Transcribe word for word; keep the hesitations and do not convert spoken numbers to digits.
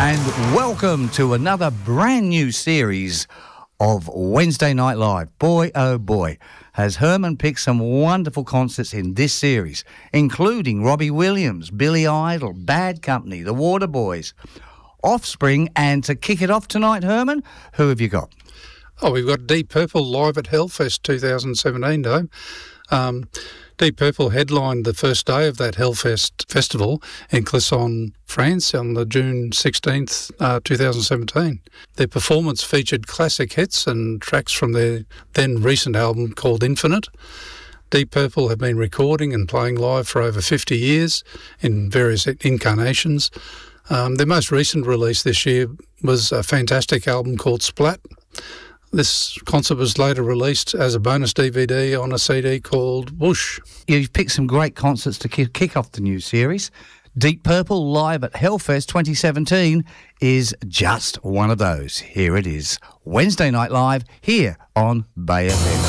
and welcome to another brand new series of Wednesday Night Live. Boy, oh boy, has Herman picked some wonderful concerts in this series, including Robbie Williams, Billy Idol, Bad Company, The Waterboys, Offspring, and to kick it off tonight, Herman, who have you got? Oh, we've got Deep Purple live at Hellfest twenty seventeen, Dave. Um, Deep Purple headlined the first day of that Hellfest festival in Clisson, France on the June sixteenth, uh, twenty seventeen. Their performance featured classic hits and tracks from their then recent album called Infinite. Deep Purple have been recording and playing live for over fifty years in various incarnations. Um, their most recent release this year was a fantastic album called Splat. This concert was later released as a bonus D V D on a C D called Whoosh. You've picked some great concerts to kick, kick off the new series. Deep Purple live at Hellfest twenty seventeen is just one of those. Here it is, Wednesday Night Live, here on Bay F M.